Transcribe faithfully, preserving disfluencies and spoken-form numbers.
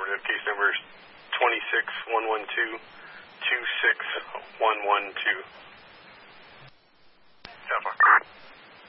positive. Case number twenty-six one one two two six one one two.